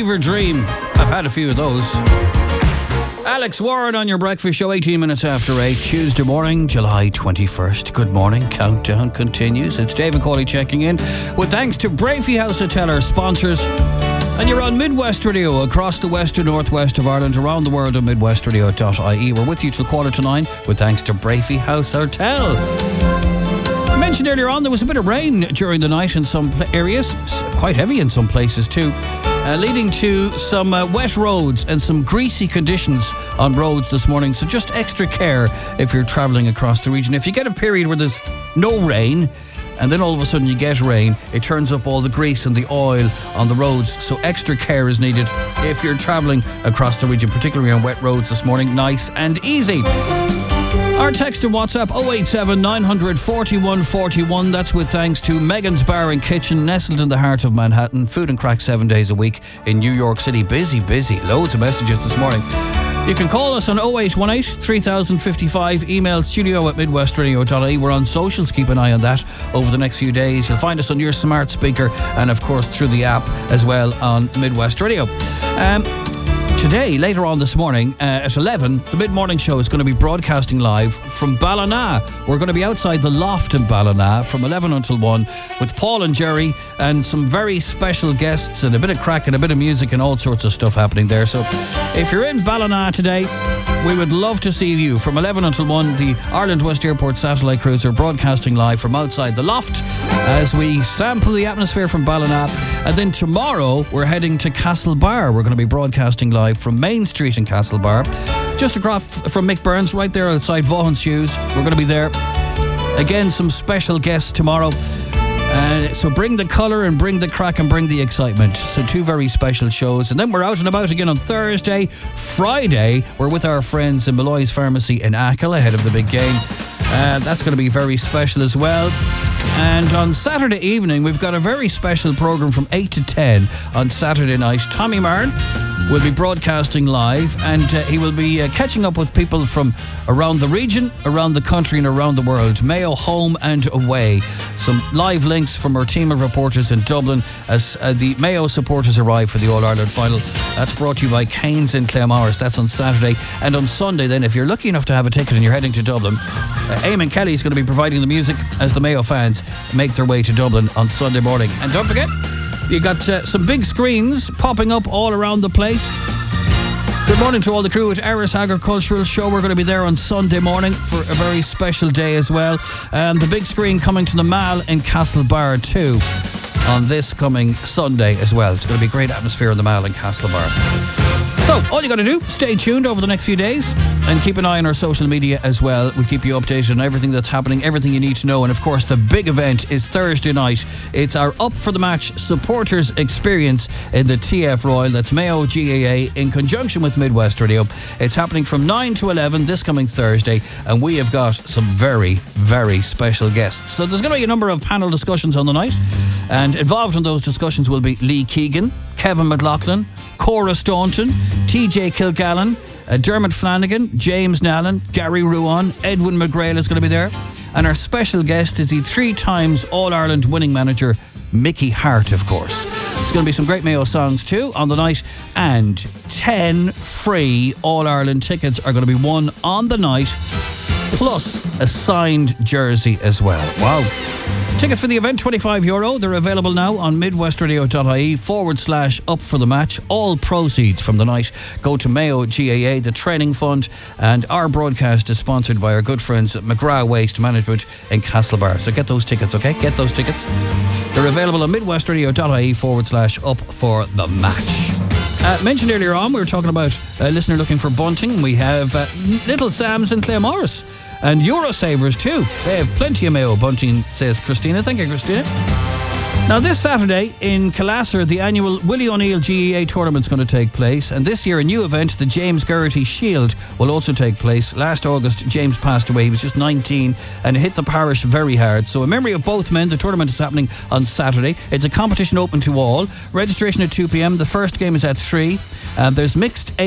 fever dream. I've had a few of those. Alex Warren on your breakfast show, 18 minutes after 8, Tuesday morning, July 21st. Good morning. Countdown continues. It's David Cawley checking in with thanks to Brafey House Hotel, our sponsors. And you're on Midwest Radio across the west and northwest of Ireland, around the world at midwestradio.ie. We're with you till 8:45 with thanks to Brafey House Hotel. I mentioned earlier on there was a bit of rain during the night in some areas, quite heavy in some places too, leading to some wet roads and some greasy conditions on roads this morning. So just extra care if you're travelling across the region. If you get a period where there's no rain, and then all of a sudden you get rain, it turns up all the grease and the oil on the roads. So extra care is needed if you're travelling across the region, particularly on wet roads this morning. Nice and easy. Our text and WhatsApp 087 900 4141. That's with thanks to Megan's Bar and Kitchen, nestled in the heart of Manhattan. Food and crack 7 days a week in New York City. Busy. Loads of messages this morning. You can call us on 0818 3055, email studio@midwestradio.ie. We're on socials, keep an eye on that over the next few days. You'll find us on your smart speaker and of course through the app as well on Midwest Radio. Today, later on this morning at 11, the mid-morning show is going to be broadcasting live from Ballina. We're going to be outside the Loft in Ballina from 11 until 1 with Paul and Jerry and some very special guests and a bit of crack and a bit of music and all sorts of stuff happening there. So if you're in Ballina today, we would love to see you from 11 until 1. The Ireland West Airport satellite cruiser broadcasting live from outside the Loft as we sample the atmosphere from Ballina. And then tomorrow we're heading to Castlebar. We're going to be broadcasting live from Main Street in Castlebar, just across from Mick Burns, right there outside Vaughan's Shoes. We're going to be there. Again, some special guests tomorrow. So bring the colour and bring the crack and bring the excitement. So 2 very special shows. And then we're out and about again on Thursday. Friday, we're with our friends in Malloy's Pharmacy in Achill ahead of the big game. That's going to be very special as well. And on Saturday evening, we've got a very special programme from 8 to 10 on Saturday night. Tommy Marn will be broadcasting live, and he will be catching up with people from around the region, around the country and around the world. Mayo home and away. Some live links from our team of reporters in Dublin as the Mayo supporters arrive for the All-Ireland final. That's brought to you by Canes in Claremorris. That's on Saturday. And on Sunday then, if you're lucky enough to have a ticket and you're heading to Dublin, Eamon Kelly is going to be providing the music as the Mayo fans make their way to Dublin on Sunday morning. And don't forget, you got some big screens popping up all around the place. Good morning to all the crew at Eris Agricultural Show. We're going to be there on Sunday morning for a very special day as well. And the big screen coming to the Mall in Castlebar too on this coming Sunday as well. It's going to be a great atmosphere in the Mall in Castlebar. So, all you got to do, stay tuned over the next few days and keep an eye on our social media as well. We keep you updated on everything that's happening, everything you need to know. And of course, the big event is Thursday night. It's our Up for the Match supporters experience in the TF Royal. That's Mayo GAA in conjunction with Midwest Radio. It's happening from 9 to 11 this coming Thursday. And we have got some very, very special guests. So there's going to be a number of panel discussions on the night. And involved in those discussions will be Lee Keegan, Kevin McLaughlin, Cora Staunton, TJ Kilgallen, Dermot Flanagan, James Nallen, Gary Ruan, Edwin McGrail is going to be there. And our special guest is the 3 times All-Ireland winning manager, Mickey Hart, of course. There's going to be some great Mayo songs too on the night. And 10 free All-Ireland tickets are going to be won on the night, plus a signed jersey as well. Wow. Tickets for the event, €25. They're available now on midwestradio.ie/up for the match. All proceeds from the night go to Mayo GAA, the training fund, and our broadcast is sponsored by our good friends at McGrath Waste Management in Castlebar. So get those tickets, okay? Get those tickets. They're available on midwestradio.ie/up for the match. Mentioned earlier on, we were talking about a listener looking for bunting. We have Little Sam's in Claremorris. And Eurosavers too. They have plenty of Mayo bunting, says Christina. Thank you, Christina. Now this Saturday in Killasser, the annual Willie O'Neill GEA tournament is going to take place. And this year a new event, the James Geraghty Shield, will also take place. Last August, James passed away. He was just 19 and hit the parish very hard. So in memory of both men, the tournament is happening on Saturday. It's a competition open to all. Registration at 2 p.m. The first game is at 3. There's mixed